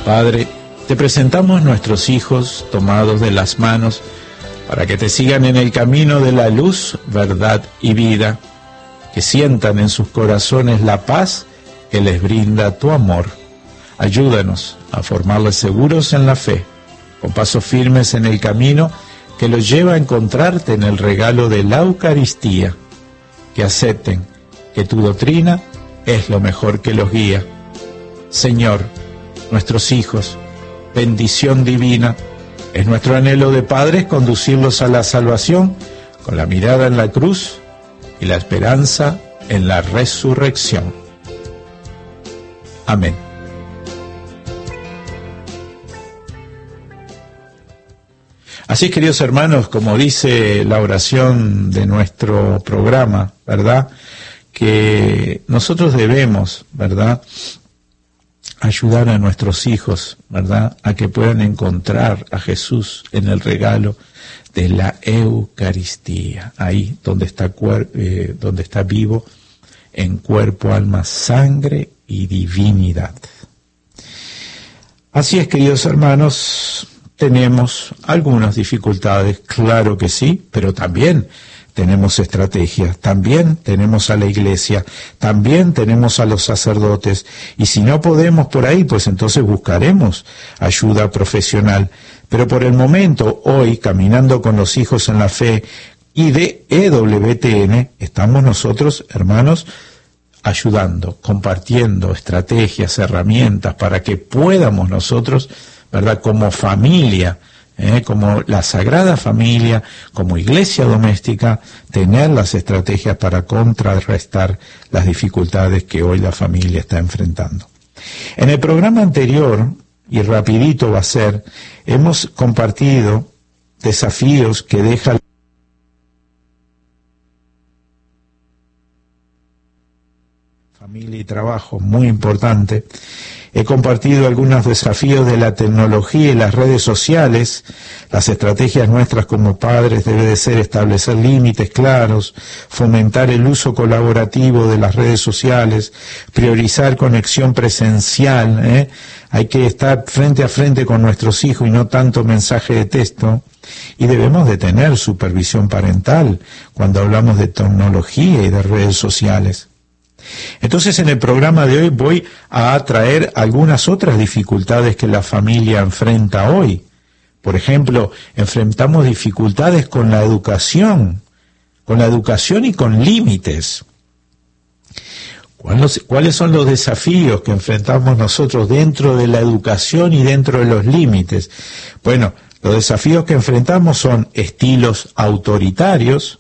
Padre, te presentamos nuestros hijos tomados de las manos para que te sigan en el camino de la luz, verdad y vida, que sientan en sus corazones la paz que les brinda tu amor. Ayúdanos a formarles seguros en la fe, con pasos firmes en el camino que los lleva a encontrarte en el regalo de la Eucaristía, que acepten que tu doctrina es lo mejor que los guía. Señor, nuestros hijos, bendición divina, es nuestro anhelo de padres conducirlos a la salvación con la mirada en la cruz y la esperanza en la resurrección. Amén. Así es, queridos hermanos, como dice la oración de nuestro programa, ¿verdad?, que nosotros debemos, ¿verdad?, ayudar a nuestros hijos, ¿verdad?, a que puedan encontrar a Jesús en el regalo de la Eucaristía, ahí donde está vivo en cuerpo, alma, sangre y divinidad. Así es, queridos hermanos, tenemos algunas dificultades, claro que sí, pero también tenemos estrategias, también tenemos a la iglesia, también tenemos a los sacerdotes, y si no podemos por ahí, pues entonces buscaremos ayuda profesional. Pero por el momento, hoy, caminando con los hijos en la fe y de EWTN, estamos nosotros, hermanos, ayudando, compartiendo estrategias, herramientas para que podamos nosotros, ¿verdad?, como familia, como la Sagrada Familia, como iglesia doméstica, tener las estrategias para contrarrestar las dificultades que hoy la familia está enfrentando. En el programa anterior, y rapidito va a ser, hemos compartido desafíos que deja familia y trabajo, muy importante. He compartido algunos desafíos de la tecnología y las redes sociales. Las estrategias nuestras como padres debe de ser establecer límites claros, fomentar el uso colaborativo de las redes sociales, priorizar conexión presencial, Hay que estar frente a frente con nuestros hijos y no tanto mensaje de texto. Y debemos de tener supervisión parental cuando hablamos de tecnología y de redes sociales. Entonces, en el programa de hoy voy a traer algunas otras dificultades que la familia enfrenta hoy. Por ejemplo, enfrentamos dificultades con la educación y con límites. ¿Cuáles son los desafíos que enfrentamos nosotros dentro de la educación y dentro de los límites? Bueno, los desafíos que enfrentamos son estilos autoritarios,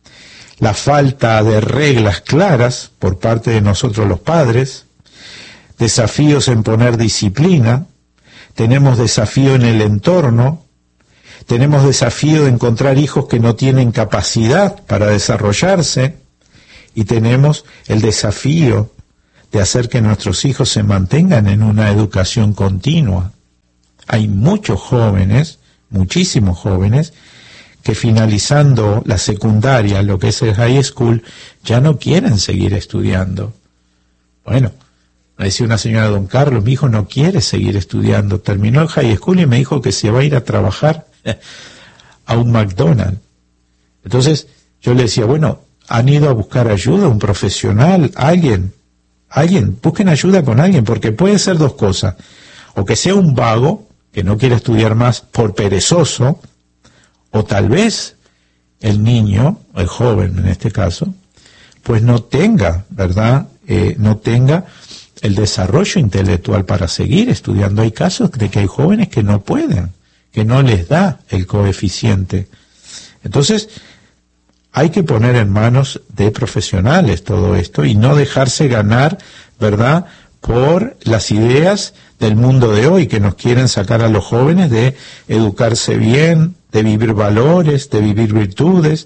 la falta de reglas claras por parte de nosotros los padres, desafíos en poner disciplina, tenemos desafío en el entorno, tenemos desafío de encontrar hijos que no tienen capacidad para desarrollarse, y tenemos el desafío de hacer que nuestros hijos se mantengan en una educación continua. Hay muchos jóvenes, muchísimos jóvenes, que finalizando la secundaria, lo que es el high school, ya no quieren seguir estudiando. Bueno, me decía una señora, don Carlos, mi hijo no quiere seguir estudiando, terminó el high school y me dijo que se va a ir a trabajar a un McDonald's. Entonces yo le decía, bueno, han ido a buscar ayuda, un profesional, alguien, busquen ayuda con alguien, porque puede ser dos cosas, o que sea un vago, que no quiere estudiar más por perezoso, o tal vez el niño, el joven en este caso, pues no tenga, ¿verdad?, no tenga el desarrollo intelectual para seguir estudiando. Hay casos de que hay jóvenes que no pueden, que no les da el coeficiente. Entonces, hay que poner en manos de profesionales todo esto y no dejarse ganar, ¿verdad?, por las ideas del mundo de hoy, que nos quieren sacar a los jóvenes de educarse bien, de vivir valores, de vivir virtudes,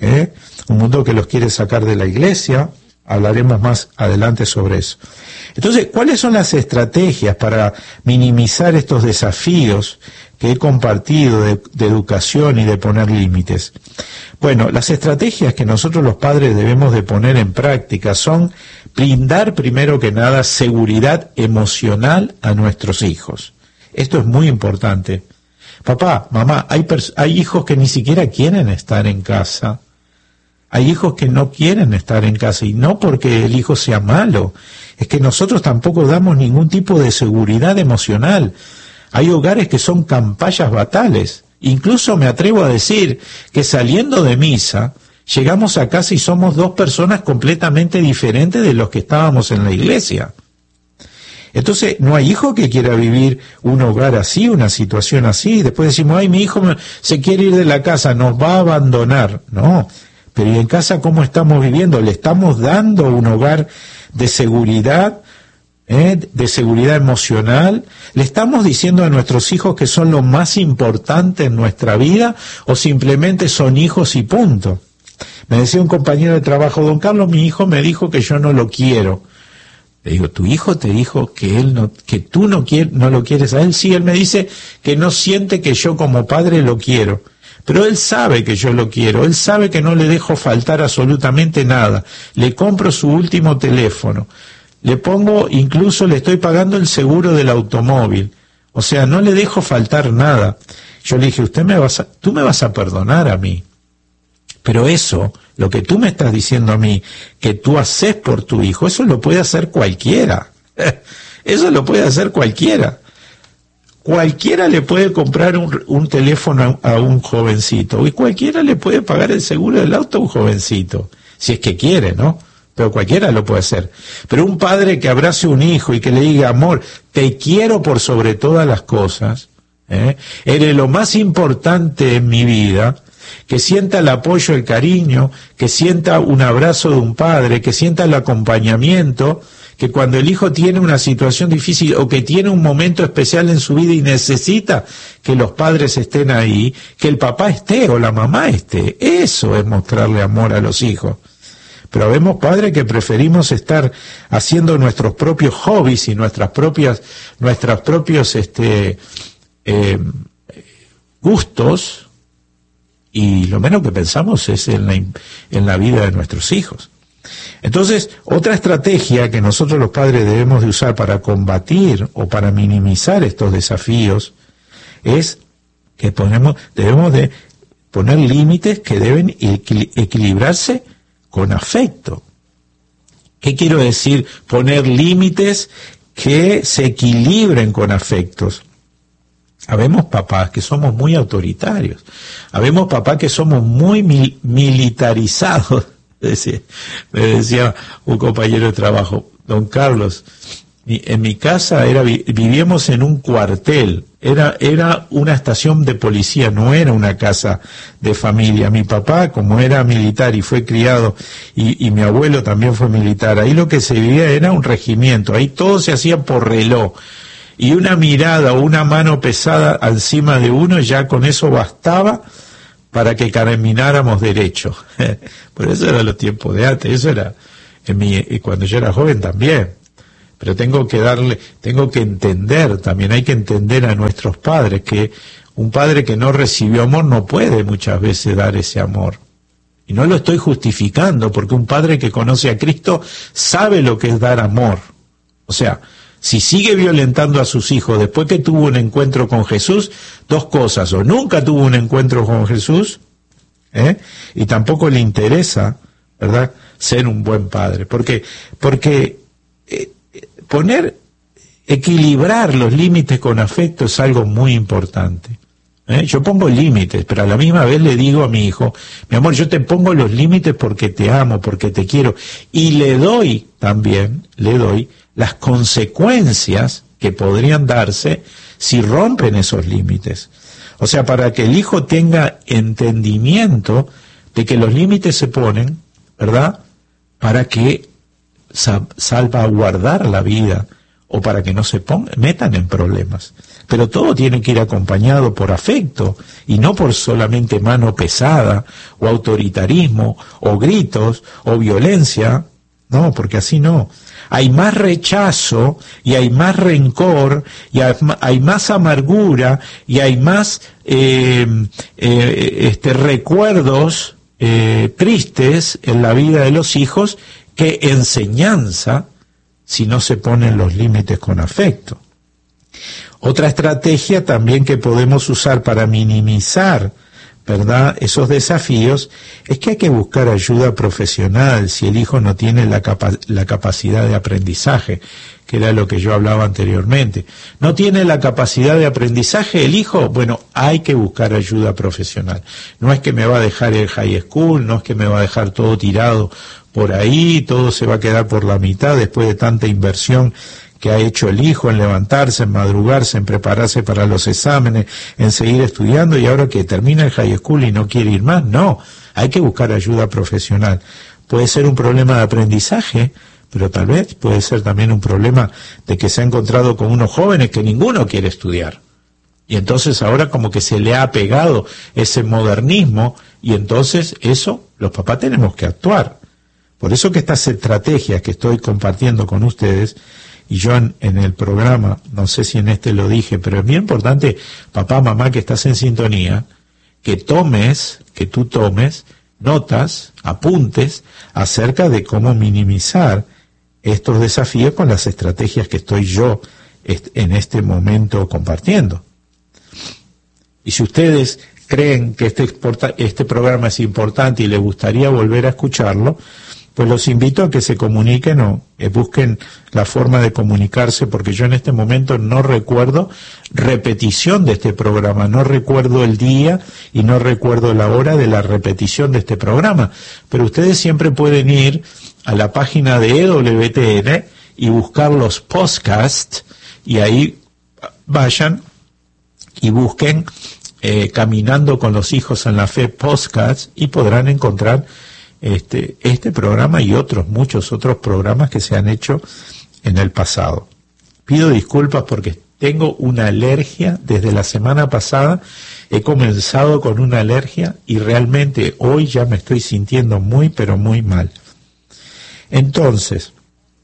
un mundo que los quiere sacar de la iglesia. Hablaremos más adelante sobre eso. Entonces, ¿cuáles son las estrategias para minimizar estos desafíos que he compartido de educación y de poner límites? Bueno, las estrategias que nosotros los padres debemos de poner en práctica son brindar primero que nada seguridad emocional a nuestros hijos. esto es muy importante. Papá, mamá, hay hijos que ni siquiera quieren estar en casa. Hay hijos que no quieren estar en casa, y no porque el hijo sea malo, es que nosotros tampoco damos ningún tipo de seguridad emocional. Hay hogares que son campallas batales. Incluso me atrevo a decir que saliendo de misa, llegamos a casa y somos dos personas completamente diferentes de los que estábamos en la iglesia. Entonces, no hay hijo que quiera vivir un hogar así, una situación así. Después decimos, ay, mi hijo se quiere ir de la casa, nos va a abandonar. No, pero ¿y en casa cómo estamos viviendo? ¿Le estamos dando un hogar de seguridad emocional? ¿Le estamos diciendo a nuestros hijos que son lo más importante en nuestra vida, o simplemente son hijos y punto? Me decía un compañero de trabajo, don Carlos, mi hijo me dijo que yo no lo quiero. Le digo, ¿tu hijo te dijo que tú no lo quieres a él? Sí, él me dice que no siente que yo como padre lo quiero. Pero él sabe que yo lo quiero, él sabe que no le dejo faltar absolutamente nada. Le compro su último teléfono, le pongo, incluso le estoy pagando el seguro del automóvil. O sea, no le dejo faltar nada. Yo le dije, tú me vas a perdonar a mí. Pero eso, lo que tú me estás diciendo a mí, que tú haces por tu hijo, eso lo puede hacer cualquiera. Eso lo puede hacer cualquiera. Cualquiera le puede comprar un teléfono a un jovencito, y cualquiera le puede pagar el seguro del auto a un jovencito, si es que quiere, ¿no? Pero cualquiera lo puede hacer. Pero un padre que abrace a un hijo y que le diga, amor, te quiero por sobre todas las cosas, eres lo más importante en mi vida, que sienta el apoyo, el cariño, que sienta un abrazo de un padre, que sienta el acompañamiento, que cuando el hijo tiene una situación difícil o que tiene un momento especial en su vida y necesita que los padres estén ahí, que el papá esté o la mamá esté. Eso es mostrarle amor a los hijos. Pero vemos padres que preferimos estar haciendo nuestros propios hobbies y nuestros propios gustos, y lo menos que pensamos es en la vida de nuestros hijos. Entonces, otra estrategia que nosotros los padres debemos de usar para combatir o para minimizar estos desafíos es que debemos de poner límites que deben equilibrarse con afecto. ¿Qué quiero decir? Poner límites que se equilibren con afectos. Habemos papás que somos muy autoritarios, habemos papás que somos muy militarizados. Me decía un compañero de trabajo, don Carlos, en mi casa vivíamos en un cuartel, era una estación de policía, no era una casa de familia. Mi papá, como era militar y fue criado, y mi abuelo también fue militar, ahí lo que se vivía era un regimiento, ahí todo se hacía por reloj, y una mirada o una mano pesada encima de uno, ya con eso bastaba para que camináramos derecho. Por eso eran los tiempos de antes, eso era cuando yo era joven también. Pero tengo que entender también, hay que entender a nuestros padres, que un padre que no recibió amor no puede muchas veces dar ese amor. Y no lo estoy justificando, porque un padre que conoce a Cristo sabe lo que es dar amor. O sea, si sigue violentando a sus hijos después que tuvo un encuentro con Jesús, dos cosas: o nunca tuvo un encuentro con Jesús, y tampoco le interesa, ¿verdad?, ser un buen padre. Porque equilibrar los límites con afecto es algo muy importante. Yo pongo límites, pero a la misma vez le digo a mi hijo, mi amor, yo te pongo los límites porque te amo, porque te quiero, y le doy las consecuencias que podrían darse si rompen esos límites. O sea, para que el hijo tenga entendimiento de que los límites se ponen, ¿verdad?, para que salvaguardar la vida, o para que no se metan en problemas. Pero todo tiene que ir acompañado por afecto, y no por solamente mano pesada, o autoritarismo, o gritos, o violencia. No, porque así no. Hay más rechazo, y hay más rencor, y hay más amargura, y hay más recuerdos tristes en la vida de los hijos que enseñanza, si no se ponen los límites con afecto. Otra estrategia también que podemos usar para minimizar, ¿verdad?, esos desafíos, es que hay que buscar ayuda profesional si el hijo no tiene la capacidad de aprendizaje, que era lo que yo hablaba anteriormente. ¿No tiene la capacidad de aprendizaje el hijo? Bueno, hay que buscar ayuda profesional. No es que me va a dejar el high school, no es que me va a dejar todo tirado por ahí, todo se va a quedar por la mitad después de tanta inversión que ha hecho el hijo en levantarse, en madrugarse, en prepararse para los exámenes, en seguir estudiando, y ahora que termina el high school y no quiere ir más. No, hay que buscar ayuda profesional. Puede ser un problema de aprendizaje, pero tal vez puede ser también un problema de que se ha encontrado con unos jóvenes que ninguno quiere estudiar. Y entonces ahora como que se le ha pegado ese modernismo, y entonces eso los papás tenemos que actuar. Por eso que estas estrategias que estoy compartiendo con ustedes, y yo en el programa, no sé si en este lo dije, pero es bien importante, papá, mamá, que estás en sintonía, que tú tomes notas, apuntes acerca de cómo minimizar estos desafíos con las estrategias que estoy yo en este momento compartiendo. Y si ustedes creen que este programa es importante y les gustaría volver a escucharlo, pues los invito a que se comuniquen o busquen la forma de comunicarse, porque yo en este momento no recuerdo repetición de este programa, no recuerdo el día y no recuerdo la hora de la repetición de este programa, pero ustedes siempre pueden ir a la página de EWTN y buscar los podcasts, y ahí vayan y busquen Caminando con los Hijos en la Fe podcasts, y podrán encontrar este programa y muchos otros programas que se han hecho en el pasado. Pido disculpas porque tengo una alergia. Desde la semana pasada he comenzado con una alergia y realmente hoy ya me estoy sintiendo muy, pero muy mal. Entonces,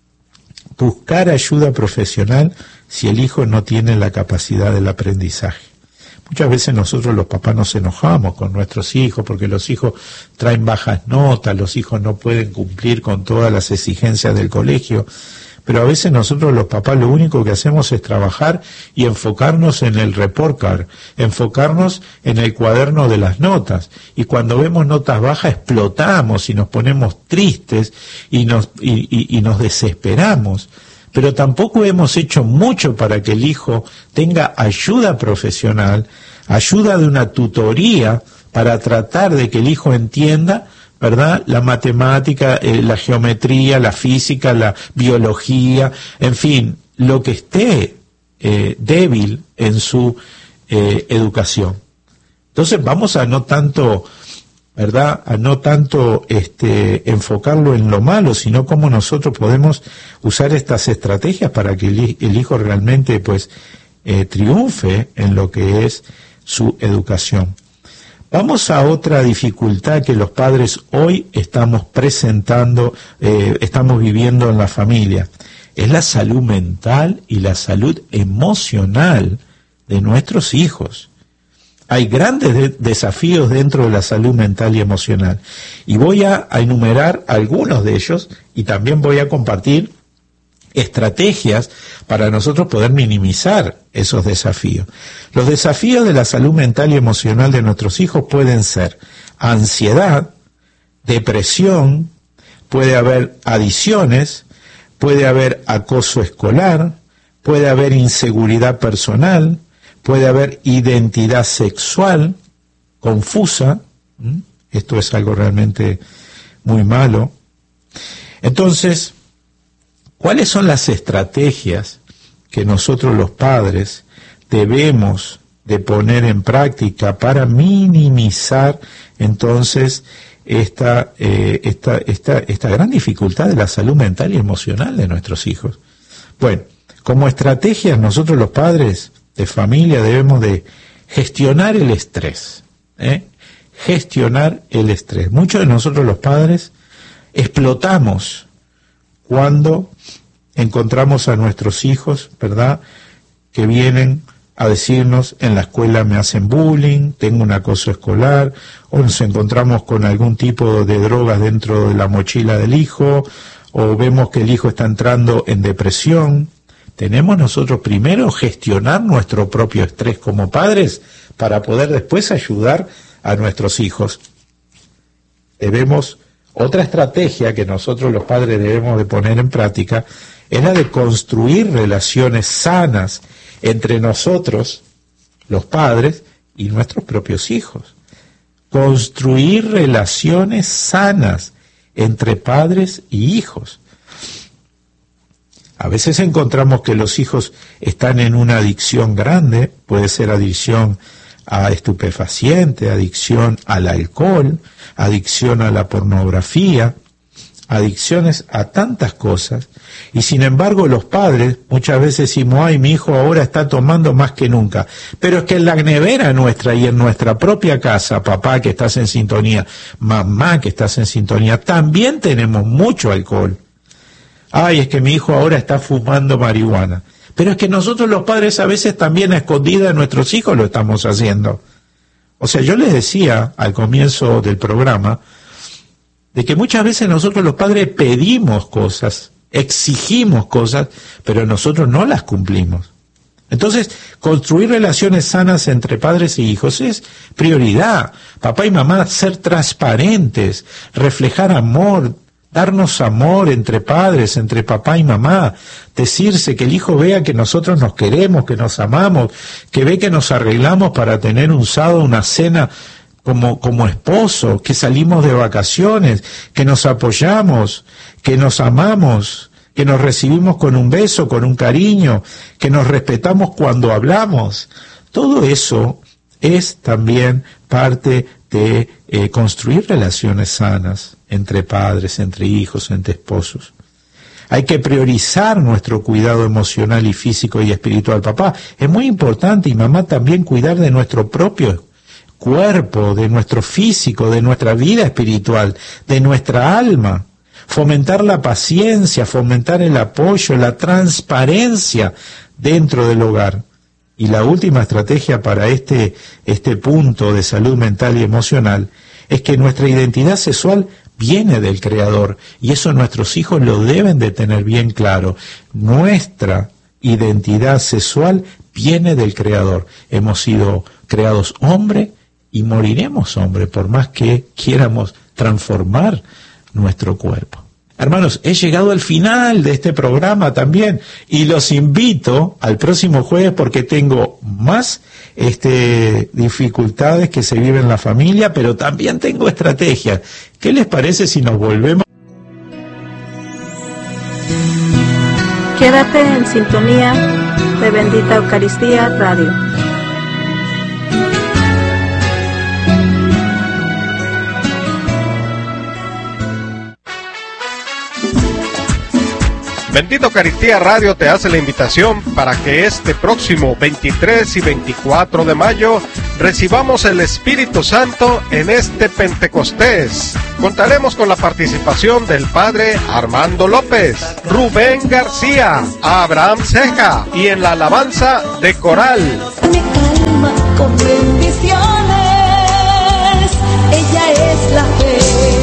buscar ayuda profesional si el hijo no tiene la capacidad del aprendizaje. Muchas veces nosotros los papás nos enojamos con nuestros hijos porque los hijos traen bajas notas, los hijos no pueden cumplir con todas las exigencias del colegio, pero a veces nosotros los papás lo único que hacemos es trabajar y enfocarnos en el report card, enfocarnos en el cuaderno de las notas, y cuando vemos notas bajas explotamos y nos ponemos tristes y nos desesperamos. Pero tampoco hemos hecho mucho para que el hijo tenga ayuda profesional, ayuda de una tutoría para tratar de que el hijo entienda, ¿verdad?, la matemática, la geometría, la física, la biología, en fin, lo que esté débil en su educación. Entonces vamos a no tanto, ¿verdad?, a no tanto enfocarlo en lo malo, sino cómo nosotros podemos usar estas estrategias para que el hijo realmente triunfe en lo que es su educación. Vamos a otra dificultad que los padres hoy estamos viviendo en la familia. Es la salud mental y la salud emocional de nuestros hijos. Hay grandes desafíos dentro de la salud mental y emocional, y voy a enumerar algunos de ellos, y también voy a compartir estrategias para nosotros poder minimizar esos desafíos. Los desafíos de la salud mental y emocional de nuestros hijos pueden ser ansiedad, depresión, puede haber adicciones, puede haber acoso escolar, puede haber inseguridad personal, puede haber identidad sexual confusa. Esto es algo realmente muy malo. Entonces, ¿cuáles son las estrategias que nosotros los padres debemos de poner en práctica para minimizar entonces esta gran dificultad de la salud mental y emocional de nuestros hijos? Bueno, como estrategias nosotros los padres de familia debemos de gestionar el estrés, gestionar el estrés. Muchos de nosotros los padres explotamos cuando encontramos a nuestros hijos, ¿verdad?, que vienen a decirnos: en la escuela me hacen bullying, tengo un acoso escolar, o nos encontramos con algún tipo de drogas dentro de la mochila del hijo, o vemos que el hijo está entrando en depresión. tenemos nosotros primero gestionar nuestro propio estrés como padres para poder después ayudar a nuestros hijos. Otra estrategia que nosotros los padres debemos de poner en práctica es la de construir relaciones sanas entre nosotros, los padres, y nuestros propios hijos. Construir relaciones sanas entre padres y hijos. A veces encontramos que los hijos están en una adicción grande, puede ser adicción a estupefaciente, adicción al alcohol, adicción a la pornografía, adicciones a tantas cosas, y sin embargo los padres muchas veces decimos, ay, mi hijo ahora está tomando más que nunca, pero es que en la nevera nuestra y en nuestra propia casa, papá que estás en sintonía, mamá que estás en sintonía, también tenemos mucho alcohol. Ay, es que mi hijo ahora está fumando marihuana. Pero es que nosotros los padres a veces también a escondidas de nuestros hijos lo estamos haciendo. O sea, yo les decía al comienzo del programa de que muchas veces nosotros los padres pedimos cosas, exigimos cosas, pero nosotros no las cumplimos. Entonces, construir relaciones sanas entre padres y hijos es prioridad. Papá y mamá, ser transparentes, reflejar amor, darnos amor entre padres, entre papá y mamá, decirse que el hijo vea que nosotros nos queremos, que nos amamos, que ve que nos arreglamos para tener un sábado, una cena como esposo, que salimos de vacaciones, que nos apoyamos, que nos amamos, que nos recibimos con un beso, con un cariño, que nos respetamos cuando hablamos. Todo eso es también parte de construir relaciones sanas entre padres, entre hijos, entre esposos. Hay que priorizar nuestro cuidado emocional y físico y espiritual. Papá, es muy importante, y mamá también, cuidar de nuestro propio cuerpo, de nuestro físico, de nuestra vida espiritual, de nuestra alma. Fomentar la paciencia, fomentar el apoyo, la transparencia dentro del hogar. Y la última estrategia para este punto de salud mental y emocional es que nuestra identidad sexual viene del Creador, y eso nuestros hijos lo deben de tener bien claro. Nuestra identidad sexual viene del Creador. Hemos sido creados hombre y moriremos hombre, por más que quieramos transformar nuestro cuerpo. Hermanos, he llegado al final de este programa también, y los invito al próximo jueves porque tengo más dificultades que se viven en la familia, pero también tengo estrategias. ¿Qué les parece si nos volvemos? Quédate en sintonía de Bendita Eucaristía Radio. Bendita Eucaristía Radio te hace la invitación para que este próximo 23 y 24 de mayo recibamos el Espíritu Santo en este Pentecostés. Contaremos con la participación del Padre Armando López, Rubén García, Abraham Ceja, y en la alabanza de coral. Me calma con bendiciones, ella es la fe.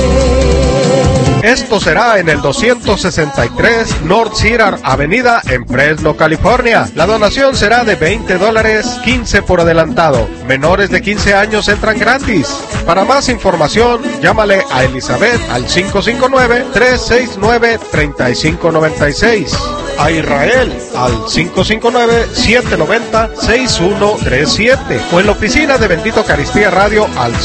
Esto será en el 263 North Cedar Avenida en Fresno, California. La donación será de $20, 15 por adelantado. Menores de 15 años entran gratis. Para más información, llámale a Elizabeth al 559-369-3596. A Israel al 559-790-6137. O en la oficina de Bendita Eucaristía Radio al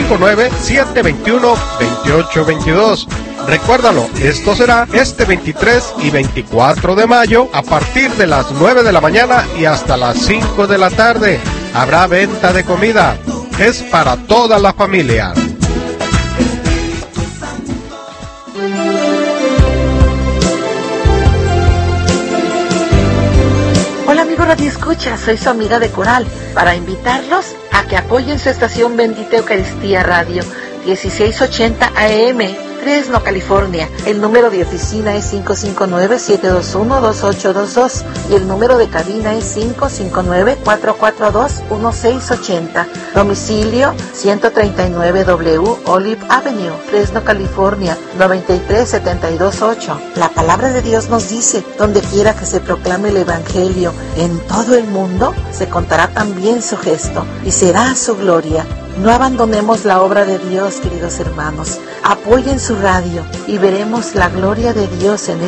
559-721-2822. Recuérdalo, esto será este 23 y 24 de mayo a partir de las 9 de la mañana y hasta las 5 de la tarde. Habrá venta de comida. Es para toda la familia. Hola amigos Radio Escucha, soy su amiga de Coral, para invitarlos a que apoyen su estación Bendita Eucaristía Radio 1680 AM. Fresno, California. El número de oficina es 559-721-2822 y el número de cabina es 559-442-1680. Domicilio 139W Olive Avenue, Fresno, California, 93728. La palabra de Dios nos dice, donde quiera que se proclame el Evangelio en todo el mundo, se contará también su gesto y será su gloria. No abandonemos la obra de Dios, queridos hermanos. Apoyen su radio y veremos la gloria de Dios en